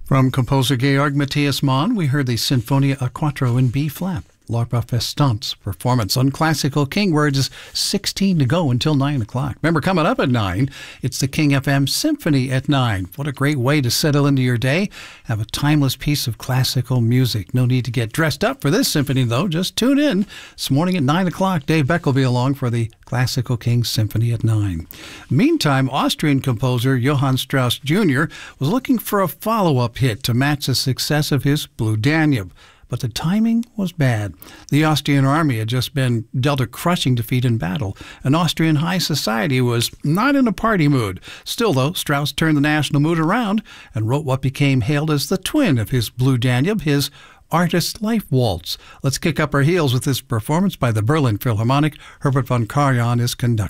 From composer Georg Matthias Mann, we heard the Sinfonia a Quattro in B-flat. L'Opera Festante's performance on Classical King, where it is 16 to go until 9 o'clock. Remember, coming up at 9, it's the King FM Symphony at 9. What a great way to settle into your day. Have a timeless piece of classical music. No need to get dressed up for this symphony, though. Just tune in. This morning at 9 o'clock, Dave Beck will be along for the Classical King Symphony at 9. Meantime, Austrian composer Johann Strauss Jr. was looking for a follow-up hit to match the success of his Blue Danube. But the timing was bad. The Austrian army had just been dealt a crushing defeat in battle, and Austrian high society was not in a party mood. Still, though, Strauss turned the national mood around and wrote what became hailed as the twin of his Blue Danube, his Artist Life Waltz. Let's kick up our heels with this performance by the Berlin Philharmonic. Herbert von Karajan is conducting.